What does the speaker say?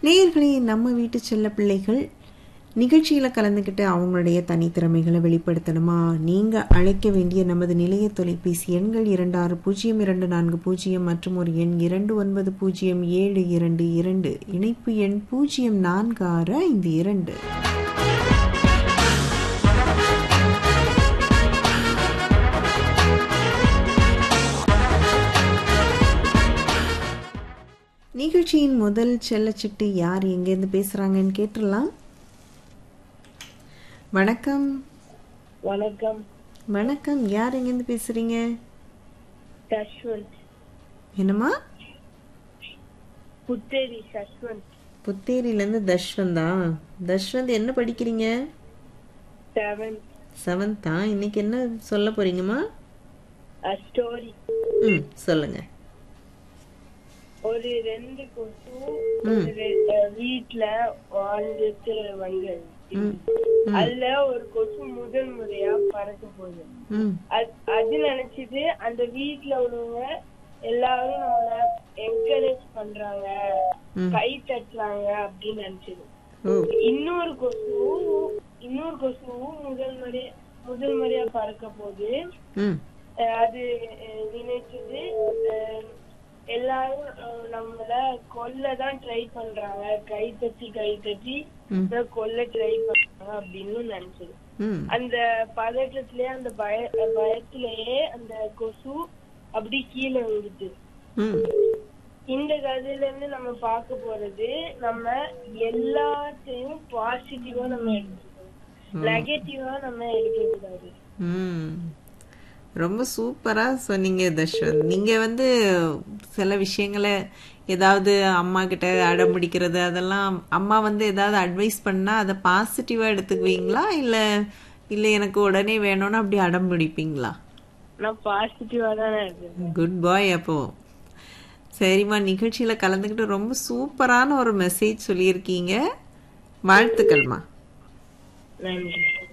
நேயர்களே, நம்ம வீட்டு செல்ல பிள்ளைகள் நிகழ்ச்சியில கலந்துக்கிட்டு அவங்களுடைய தனித்திறமைகளை வெளிப்படுத்தணுமா? நீங்க அழைக்க வேண்டிய நமது நிலைய தொலைபேசி எண்கள் 260240 மற்றும் ஒரு எண் 290722, இணைப்பு எண் 0462. நிகழ்ச்சியின் முதல் செல்லச்சிட்டு யார், எங்கேருந்து பேசுறாங்கன்னு கேட்டுடலாம். வணக்கம். வணக்கம். வணக்கம், யார் எங்கேருந்து பேசுறீங்க? தஷ்வந்த். என்னம்மா? புத்தேரி தஷ்வந்த். புத்தேரியிலேருந்து தஷ்வந்தா? தஷ்வந்த் என்ன படிக்கிறீங்க? 7th. இன்னைக்கு என்ன சொல்ல போறீங்கம்மா? ஸ்டோரி. சொல்லுங்க. ஒரு 2 கொசு வீட்டுல வாழ்ந்துட்டு வந்து அதுல ஒரு கொசு முதல் முறையா பறக்க போகுது. அது நினைச்சது அந்த வீட்டுல உள்ளவங்க எல்லாரும் நம்மள என்கரேஜ் பண்றாங்க, கை தட்டுறாங்க அப்படின்னு நினைச்சது. இன்னொரு கொசுவும் முதல் முறையா பறக்க போகுது. அது நினைச்சது எல்லாரும் நம்மள கொல்லதான் ட்ரை பண்றாங்க, கை தட்டி கொல்ல ட்ரை பண்றாங்க அப்படின்னு நினைச்சது. அந்த பதட்டத்திலேயே அந்த பயத்திலேயே அந்த கொசு அப்படி கீழே விழுது. இந்த கதையில இருந்து நம்ம பார்க்க போறது, நம்ம எல்லாத்தையும் பாசிட்டிவா நம்ம எடுத்துக்கணும், நெகட்டிவா நம்ம எடுக்க கூடாது. ரொம்ப சூப்பரா சொன்னீங்க தஷ்வந்த். நீங்க சில விஷயங்களை ஏதாவது அம்மா கிட்ட அடம் பிடிக்கிறது, அதெல்லாம் அம்மா ஏதாவது அட்வைஸ் பண்ணா அதை பாசிட்டிவா எடுத்துக்குவீங்களா, இல்ல எனக்கு உடனே வேணும்னு அப்படி அடம் பிடிப்பீங்களா? நான் பாசிட்டிவா தான் இருக்கேன். குட் பாய். அப்போ சரிம்மா, நிகழ்ச்சியில கலந்துக்கிட்டு ரொம்ப சூப்பரான ஒரு மெசேஜ் சொல்லியிருக்கீங்க. வாழ்த்துக்கள்மா. நன்றி.